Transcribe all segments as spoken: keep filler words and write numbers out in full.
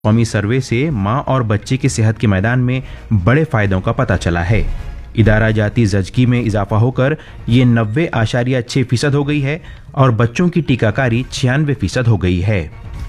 قومی سروے سے ماں اور بچے کی صحت کے میدان میں بڑے فائدوں کا پتہ چلا ہے۔ ادارہ جاتی زچگی میں اضافہ ہو کر یہ نوے اشاریہ چھ فیصد ہو گئی ہے اور بچوں کی ٹیکہ کاری چھیانوے فیصد ہو گئی ہے۔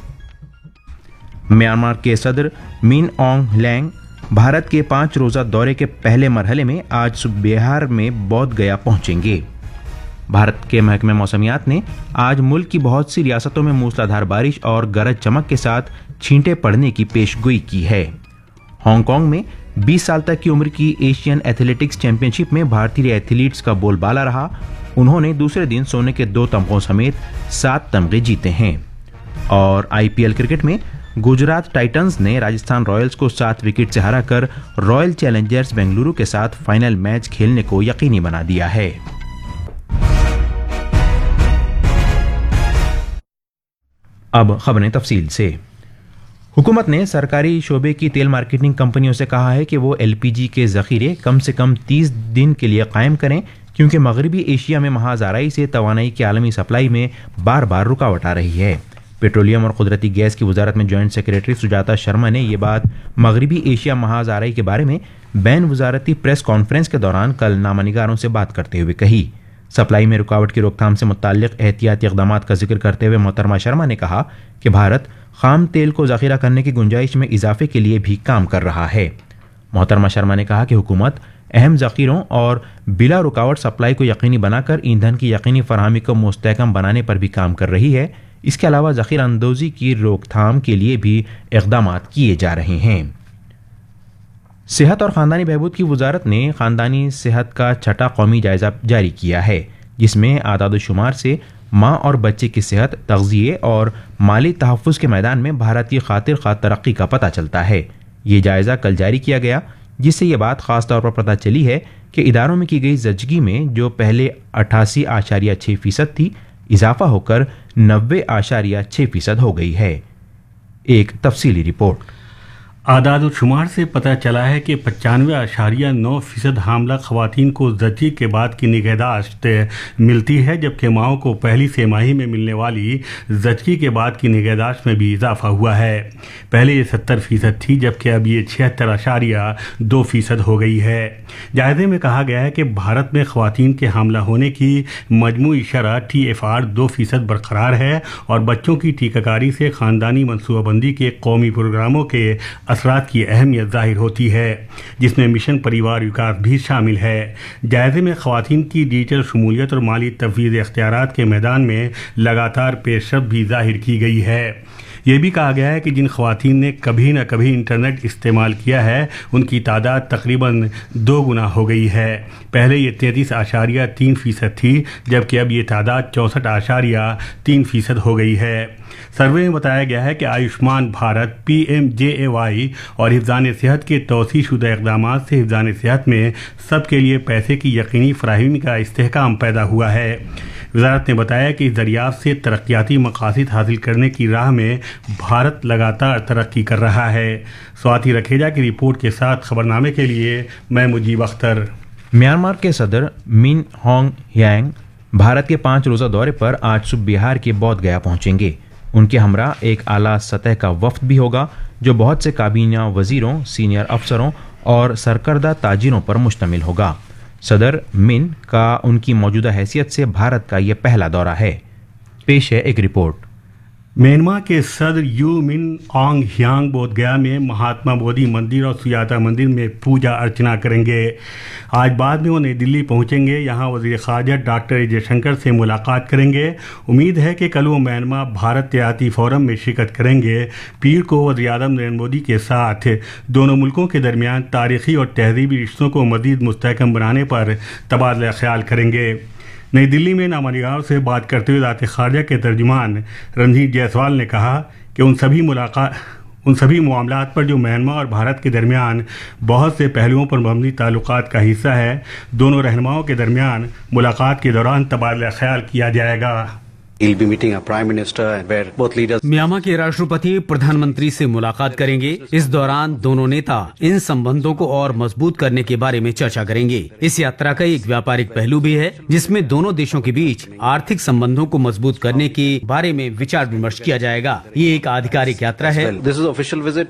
میانمار کے صدر مین اونگ ہلینگ بھارت کے پانچ روزہ دورے کے پہلے مرحلے میں آج صبح بہار میں بودھ گیا پہنچیں گے۔ بھارت کے محکمہ موسمیات نے آج ملک کی بہت سی ریاستوں میں موسلادھار بارش اور گرج چمک کے ساتھ چھینٹے پڑنے کی پیش گوئی کی ہے۔ ہانگ کانگ میں بیس سال تک کی عمر کی ایشین ایتھلیٹکس چیمپئن شپ میں بھارتی ایتھلیٹس کا بول بالا رہا۔ انہوں نے دوسرے دن سونے کے دو تمغوں سمیت سات تمغے جیتے ہیں۔ اور آئی پی ایل کرکٹ میں گجرات ٹائٹنز نے راجستھان رائلز کو سات وکٹ سے ہرا کر رائل چیلنجرز بنگلورو کے ساتھ فائنل میچ کھیلنے کو یقینی بنا دیا ہے۔ اب خبریں تفصیل سے۔ حکومت نے سرکاری شعبے کی تیل مارکیٹنگ کمپنیوں سے کہا ہے کہ وہ ایل پی جی کے ذخیرے کم سے کم تیس دن کے لیے قائم کریں، کیونکہ مغربی ایشیا میں محاذ آرائی سے توانائی کی عالمی سپلائی میں بار بار رکاوٹ آ رہی ہے۔ پیٹرولیم اور قدرتی گیس کی وزارت میں جوائنٹ سیکریٹری سجاتا شرما نے یہ بات مغربی ایشیا محاذ آرائی کے بارے میں بین وزارتی پریس کانفرنس کے دوران کل نامہ نگاروں سے بات کرتے ہوئے کہی۔ سپلائی میں رکاوٹ کی روک تھام سے متعلق احتیاطی اقدامات کا ذکر کرتے ہوئے محترمہ شرما نے کہا کہ بھارت خام تیل کو ذخیرہ کرنے کی گنجائش میں اضافے کے لیے بھی کام کر رہا ہے۔ محترمہ شرما نے کہا کہ حکومت اہم ذخیروں اور بلا رکاوٹ سپلائی کو یقینی بنا کر ایندھن کی یقینی فراہمی کو مستحکم بنانے پر بھی کام کر رہی ہے۔ اس کے علاوہ ذخیرہ اندوزی کی روک تھام کے لیے بھی اقدامات کیے جا رہے ہیں۔ صحت اور خاندانی بہبود کی وزارت نے خاندانی صحت کا چھٹا قومی جائزہ جاری کیا ہے، جس میں اعداد و شمار سے ماں اور بچے کی صحت، تغذیے اور مالی تحفظ کے میدان میں بھارت کی خاطر خواہ ترقی کا پتہ چلتا ہے۔ یہ جائزہ کل جاری کیا گیا، جس سے یہ بات خاص طور پر پتہ چلی ہے کہ اداروں میں کی گئی زچگی میں جو پہلے اٹھاسی اشاریہ چھ فیصد تھی، اضافہ ہو کر نوے اشاریہ چھ فیصد ہو گئی ہے۔ ایک تفصیلی رپورٹ۔ اعداد و شمار سے پتہ چلا ہے کہ پچانوے اشاریہ نو فیصد حاملہ خواتین کو زچگی کے بعد کی نگہداشت ملتی ہے، جبکہ ماؤں کو پہلی سہ ماہی میں ملنے والی زچگی کے بعد کی نگہداشت میں بھی اضافہ ہوا ہے۔ پہلے یہ ستر فیصد تھی، جبکہ اب یہ چھہتر اشاریہ دو فیصد ہو گئی ہے۔ جائزے میں کہا گیا ہے کہ بھارت میں خواتین کے حاملہ ہونے کی مجموعی شرح ٹی ایف آر دو فیصد برقرار ہے اور بچوں کی ٹیکہ کاری سے خاندانی منصوبہ بندی کے قومی پروگراموں کے اثرات کی اہمیت ظاہر ہوتی ہے، جس میں مشن پریوار وکاس بھی شامل ہے۔ جائزے میں خواتین کی ڈیجیٹل شمولیت اور مالی تفویض اختیارات کے میدان میں لگاتار پیش رفت بھی ظاہر کی گئی ہے۔ یہ بھی کہا گیا ہے کہ جن خواتین نے کبھی نہ کبھی انٹرنیٹ استعمال کیا ہے، ان کی تعداد تقریباً دو گنا ہو گئی ہے۔ پہلے یہ تینتیس اشاریہ تین فیصد تھی، جبکہ اب یہ تعداد چونسٹھ اشاریہ تین فیصد ہو گئی ہے۔ سروے میں بتایا گیا ہے کہ Ayushman Bharat, P M J اے وائی اور حفظان صحت کے توسیع شدہ اقدامات سے حفظان صحت میں سب کے لیے پیسے کی یقینی فراہمی کا استحکام پیدا ہوا ہے۔ وزارت نے بتایا کہ اس دریافت سے ترقیاتی مقاصد حاصل کرنے کی راہ میں بھارت لگاتار ترقی کر رہا ہے۔ سواتی رکھیجا کی رپورٹ کے ساتھ خبرنامے کے لیے میں مجیب اختر۔ میانمار کے صدر مین اونگ ہلینگ بھارت کے پانچ روزہ دورے پر آج صبح بہار کے بودھ گیا پہنچیں گے۔ ان کے ہمراہ ایک اعلیٰ سطح کا وفد بھی ہوگا جو بہت سے کابینہ وزیروں، سینئر افسروں اور سرکردہ تاجروں پر مشتمل ہوگا۔ صدر من کا ان کی موجودہ حیثیت سے بھارت کا یہ پہلا دورہ ہے۔ پیش ہے ایک رپورٹ۔ میانمار کے صدر یو من آنگ ہیانگ بودھ گیا میں مہاتما بودھی مندر اور سجاتا مندر میں پوجا ارچنا کریں گے۔ آج بعد میں وہ نئی دلی پہنچیں گے، یہاں وزیر خارجہ ڈاکٹر اے جے شنکر سے ملاقات کریں گے۔ امید ہے کہ کل وہ میانمار بھارت تجارتی فورم میں شرکت کریں گے۔ پیر کو وزیر اعظم نریندر مودی کے ساتھ دونوں ملکوں کے درمیان تاریخی اور تہذیبی رشتوں کو مزید مستحکم بنانے پر تبادلہ خیال کریں گے۔ نئی دلی میں نامہ نگاروں سے بات کرتے ہوئے وزارت خارجہ کے ترجمان رنجیت جیسوال نے کہا کہ ان سبھی ملاقات ان سبھی معاملات پر جو میانمار اور بھارت کے درمیان بہت سے پہلوؤں پر مبنی تعلقات کا حصہ ہے، دونوں رہنماؤں کے درمیان ملاقات کے دوران تبادلہ خیال کیا جائے گا۔ He'll be meeting a prime minister where both leaders. Myanmar के राष्ट्रपति प्रधानमंत्री से मुलाकात करेंगे। इस दौरान दोनों नेता इन संबंधों को और मजबूत करने के बारे में चर्चा करेंगे। इस यात्रा का एक व्यापारिक पहलू भी है जिसमें दोनों देशों के बीच आर्थिक संबंधों को मजबूत करने के बारे में विचार विमर्श किया जाएगा। ये एक आधिकारिक यात्रा है। This is official visit.